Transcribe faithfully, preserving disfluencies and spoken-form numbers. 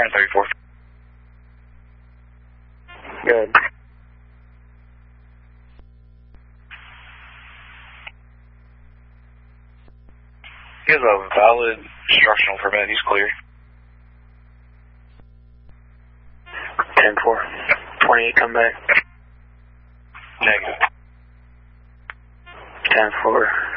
Brand thirty-four. Good. He has a valid instructional permit. He's clear. ten four. twenty-eight, come back. Negative. ten four.